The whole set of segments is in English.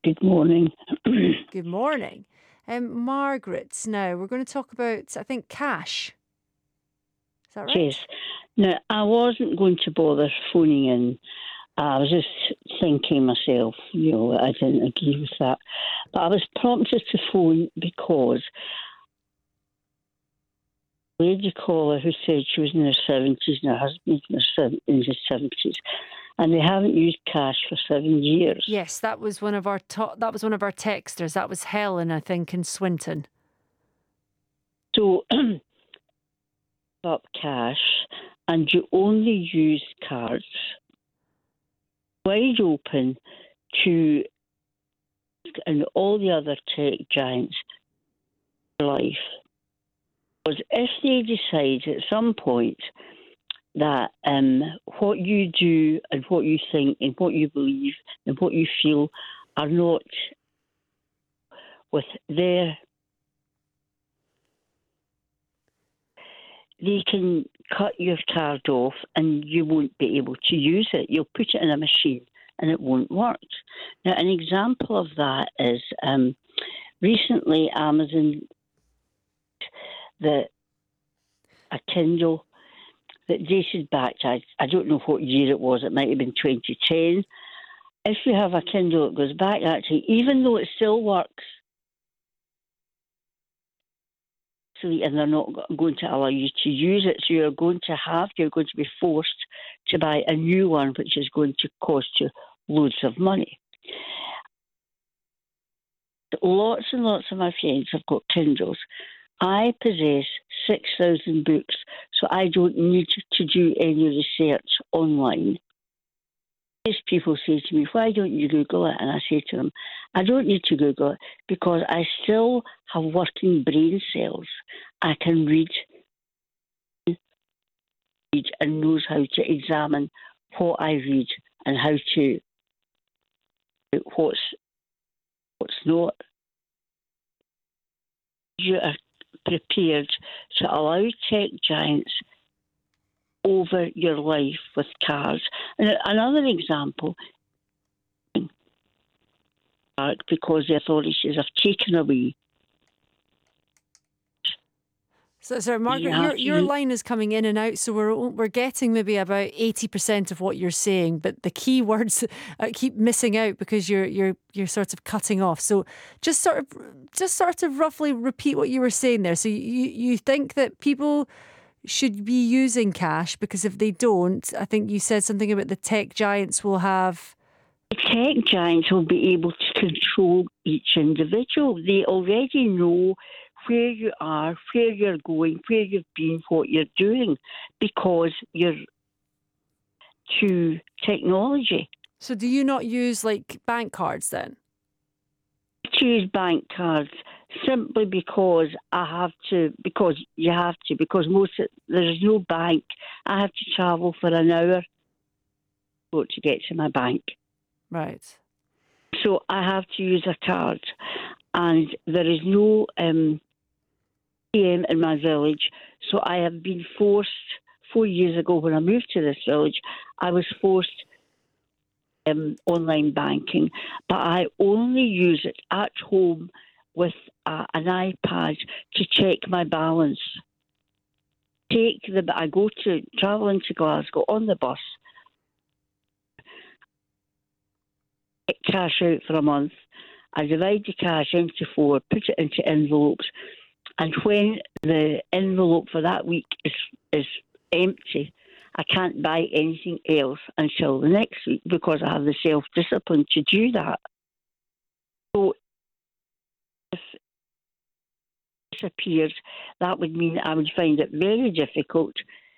Good morning. Good morning. Margaret, now we're going to talk about, I think, cash. Is that Yes. right? Now, I wasn't going to bother phoning in. I was just thinking myself, I didn't agree with that. But I was prompted to phone because a lady caller who said she was in her 70s and her husband was in his 70s, and they haven't used cash for 7 years. Yes, that was one of our texters. That was Helen, I think, in Swinton. So, up cash, and you only use cards, wide open to and all the other tech giants life. Because if they decide at some point that what you do and what you think and what you believe and what you feel are not with their, they can cut your card off and you won't be able to use it. You'll put it in a machine and it won't work. Now, an example of that is recently Amazon, a Kindle that dated back to, I don't know what year it was, it might have been 2010. If you have a Kindle that goes back actually, even though it still works, and they're not going to allow you to use it, so you're going to be forced to buy a new one, which is going to cost you loads of money. Lots and lots of my friends have got Kindles. I possess 6,000 books, so I don't need to do any research online. These people say to me, why don't you Google it? And I say to them, I don't need to Google it because I still have working brain cells. I can read and knows how to examine what I read and how to what's not. You are prepared to allow tech giants over your life with cars. And another example, because the authorities have taken away. So Margaret, your line is coming in and out, so we're getting maybe about 80% of what you're saying, but the key words keep missing out because you're sort of cutting off. So just sort of roughly repeat what you were saying there. So you think that people should be using cash because if they don't, I think you said something about the tech giants will have. The tech giants will be able to control each individual. They already know where you are, where you're going, where you've been, what you're doing, because you're to technology. So do you not use like bank cards then? I choose bank cards simply because I have to, because you have to, because there's no bank. I have to travel for an hour to get to my bank. Right. So I have to use a card, and there is no ATM in my village. So I have been forced, 4 years ago when I moved to this village, I was forced online banking, but I only use it at home with an iPad to check my balance. I go to travel into Glasgow on the bus, get cash out for a month. I divide the cash into 4, put it into envelopes, and when the envelope for that week is empty, I can't buy anything else until the next week because I have the self-discipline to do that. So if it disappeared, that would mean I would find it very difficult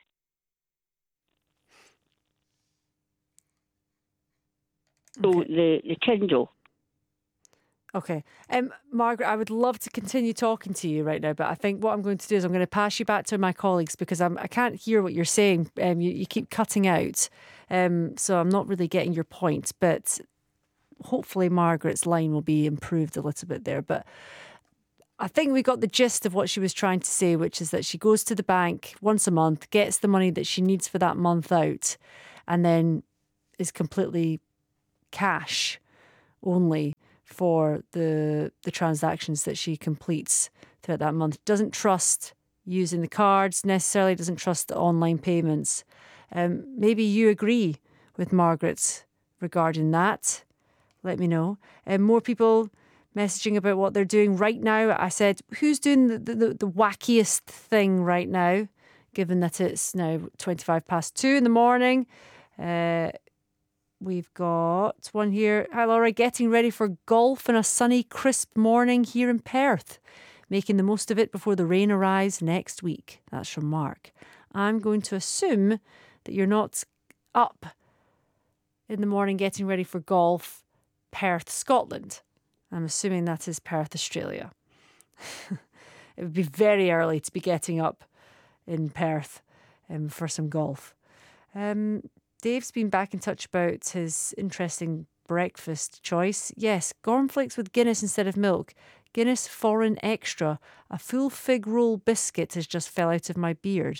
So the Kindle. Okay. Margaret, I would love to continue talking to you right now, but I think what I'm going to do is I'm going to pass you back to my colleagues because I can't hear what you're saying. You keep cutting out. So I'm not really getting your point, but hopefully Margaret's line will be improved a little bit there. But I think we got the gist of what she was trying to say, which is that she goes to the bank once a month, gets the money that she needs for that month out, and then is completely cash only for the transactions that she completes throughout that month. Doesn't trust using the cards necessarily, doesn't trust the online payments. Maybe you agree with Margaret regarding that. Let me know. More people messaging about what they're doing right now. I said, who's doing the wackiest thing right now, given that it's now 2:25 in the morning? We've got one here. Hi, Laura. Getting ready for golf on a sunny, crisp morning here in Perth. Making the most of it before the rain arrives next week. That's from Mark. I'm going to assume that you're not up in the morning getting ready for golf, Perth, Scotland. I'm assuming that is Perth, Australia. It would be very early to be getting up in Perth for some golf. Dave's been back in touch about his interesting breakfast choice. Yes, cornflakes with Guinness instead of milk. Guinness Foreign Extra. A full fig roll biscuit has just fell out of my beard.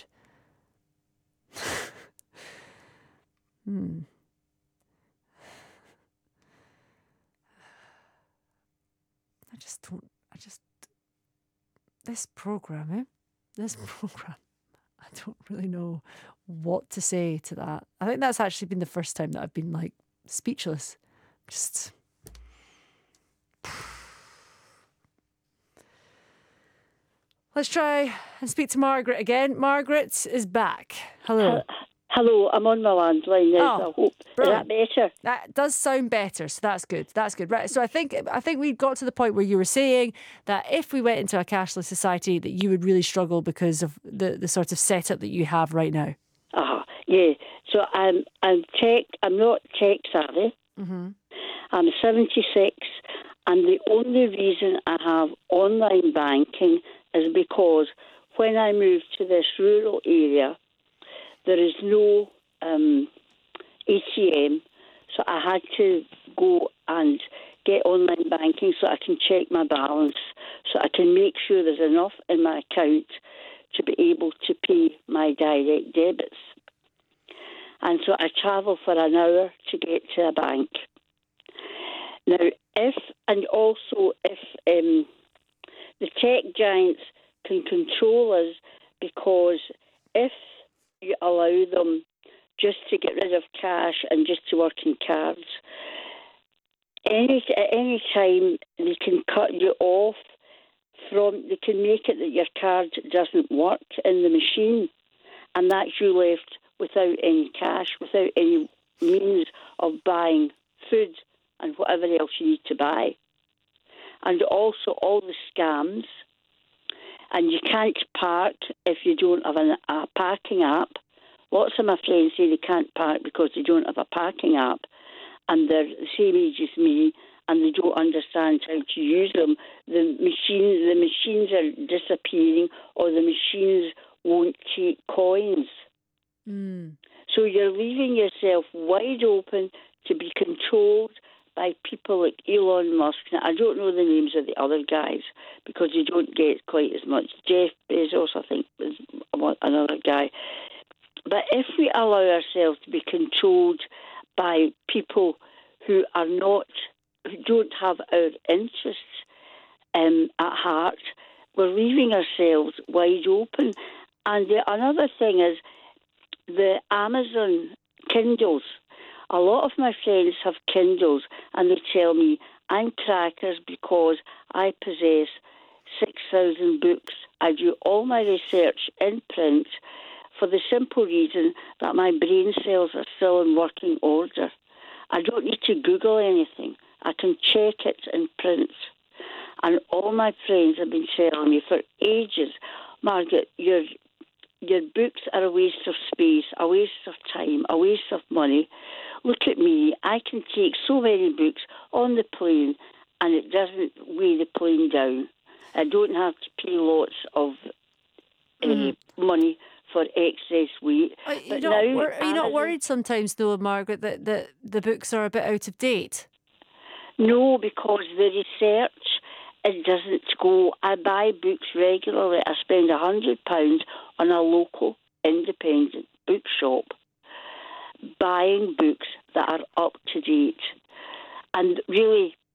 This program, I don't really know what to say to that. I think that's actually been the first time that I've been like speechless. Just. Let's try and speak to Margaret again. Margaret is back. Hello. Hello, I'm on my landline now, Oh, I hope. brilliant. Is that better? That does sound better, so that's good. That's good. Right. So I think we got to the point where you were saying that if we went into a cashless society, that you would really struggle because of the sort of setup that you have right now. Yeah. So I'm not tech savvy. Mm-hmm. I'm 76, and the only reason I have online banking is because when I moved to this rural area, there is no ATM, so I had to go and get online banking so I can check my balance, so I can make sure there's enough in my account to be able to pay my direct debits. And so I travel for an hour to get to a bank. Now, if the tech giants can control us, because if you allow them just to get rid of cash and just to work in cards, at any time they can cut you off they can make it that your card doesn't work in the machine, and that's you left without any cash, without any means of buying food and whatever else you need to buy. And also all the scams. And you can't park if you don't have a parking app. Lots of my friends say they can't park because they don't have a parking app, and they're the same age as me, and they don't understand how to use them. The machines are disappearing, or the machines won't take coins. So you're leaving yourself wide open to be controlled by people like Elon Musk. Now, I don't know the names of the other guys because they don't get quite as much. Jeff Bezos, I think, is another guy. But if we allow ourselves to be controlled by people who don't have our interests at heart, we're leaving ourselves wide open. And another thing is the Amazon Kindles. A lot of my friends have Kindles, and they tell me I'm crackers because I possess 6,000 books. I do all my research in print for the simple reason that my brain cells are still in working order. I don't need to Google anything. I can check it in print. And all my friends have been telling me for ages, Margaret, your books are a waste of space, a waste of time, a waste of money. Look at me. I can take so many books on the plane and it doesn't weigh the plane down. I don't have to pay lots of money for excess weight. Are you not worried sometimes, though, Margaret, that the books are a bit out of date? No, because the research, it doesn't go. I buy books regularly. I spend £100 on a local independent bookshop buying books that are up to date. And really,